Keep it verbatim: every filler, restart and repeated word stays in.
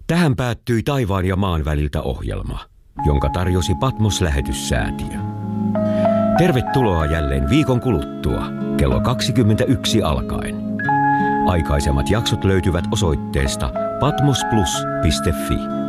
Tähän päättyi Taivaan ja maan väliltä ohjelma, jonka tarjosi Patmos-lähetyssäätiö. Tervetuloa jälleen viikon kuluttua kello kaksikymmentäyksi alkaen. Aikaisemmat jaksot löytyvät osoitteesta patmosplus piste fi.